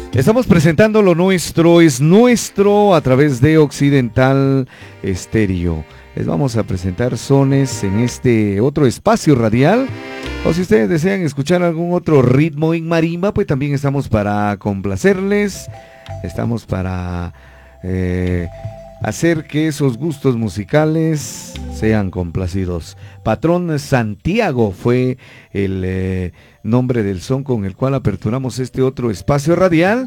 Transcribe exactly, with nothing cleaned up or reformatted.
Estamos presentando lo nuestro, es nuestro a través de Occidental Estéreo. Les vamos a presentar sones en este otro espacio radial. O si ustedes desean escuchar algún otro ritmo en marimba, pues también estamos para complacerles. Estamos para eh, hacer que esos gustos musicales sean complacidos. Patrón Santiago fue el eh, nombre del son con el cual aperturamos este otro espacio radial.